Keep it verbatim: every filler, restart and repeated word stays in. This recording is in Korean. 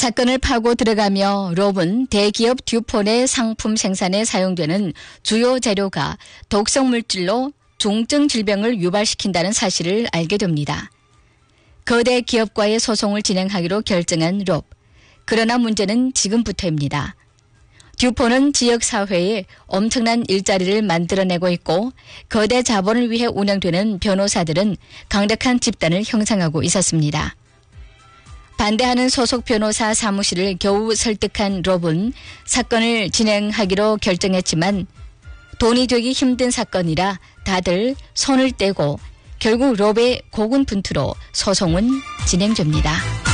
사건을 파고 들어가며 롭은 대기업 듀폰의 상품 생산에 사용되는 주요 재료가 독성 물질로 중증 질병을 유발시킨다는 사실을 알게 됩니다. 거대 기업과의 소송을 진행하기로 결정한 롭. 그러나 문제는 지금부터입니다. 듀폰은 지역사회에 엄청난 일자리를 만들어내고 있고 거대 자본을 위해 운영되는 변호사들은 강력한 집단을 형성하고 있었습니다. 반대하는 소속 변호사 사무실을 겨우 설득한 롭은 사건을 진행하기로 결정했지만 돈이 되기 힘든 사건이라 다들 손을 떼고 결국 롭의 고군분투로 소송은 진행됩니다.